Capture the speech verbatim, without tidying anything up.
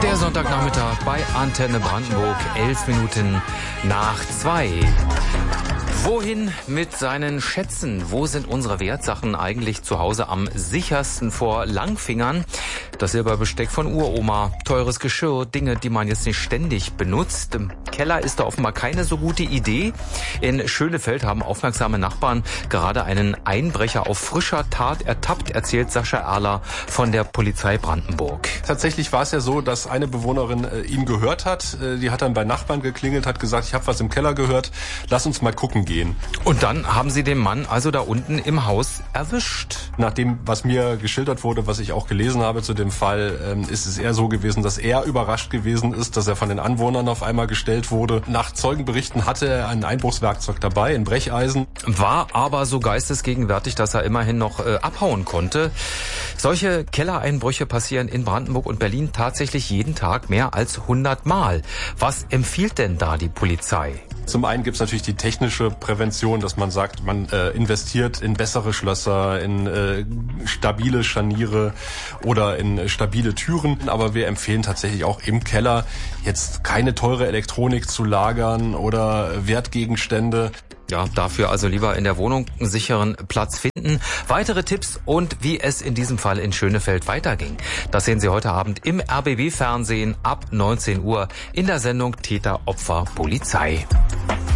Der Sonntagnachmittag bei Antenne Brandenburg, elf Minuten nach zwei. Wohin mit seinen Schätzen? Wo sind unsere Wertsachen eigentlich zu Hause am sichersten vor Langfingern? Das Silberbesteck von Uroma, teures Geschirr, Dinge, die man jetzt nicht ständig benutzt. Im Keller ist da offenbar keine so gute Idee. In Schönefeld haben aufmerksame Nachbarn gerade einen Einbrecher auf frischer Tat ertappt, erzählt Sascha Erler von der Polizei Brandenburg. Tatsächlich war es ja so, dass eine Bewohnerin äh, ihm gehört hat. Äh, die hat dann bei Nachbarn geklingelt, hat gesagt, ich habe was im Keller gehört, lass uns mal gucken gehen. Und dann haben sie den Mann also da unten im Haus erwischt. Nach dem, was mir geschildert wurde, was ich auch gelesen habe zu dem Fall, ähm, ist es eher so gewesen, dass er überrascht gewesen ist, dass er von den Anwohnern auf einmal gestellt wurde. Nach Zeugenberichten hatte er ein Einbruchswerkzeug dabei, ein Brecheisen. War aber so geistesgegenwärtig, dass er immerhin noch äh, abhauen konnte. Solche Kellereinbrüche passieren in Brandenburg und Berlin tatsächlich jeden Tag mehr als hundert Mal. Was empfiehlt denn da die Polizei? Zum einen gibt es natürlich die technische Prävention, dass man sagt, man äh, investiert in bessere Schlösser, in äh, stabile Scharniere oder in äh, stabile Türen. Aber wir empfehlen tatsächlich auch im Keller jetzt keine teure Elektronik zu lagern oder Wertgegenstände. Ja, dafür also lieber in der Wohnung einen sicheren Platz finden. Weitere Tipps und wie es in diesem Fall in Schönefeld weiterging, das sehen Sie heute Abend im R B B Fernsehen ab neunzehn Uhr in der Sendung Täter, Opfer, Polizei.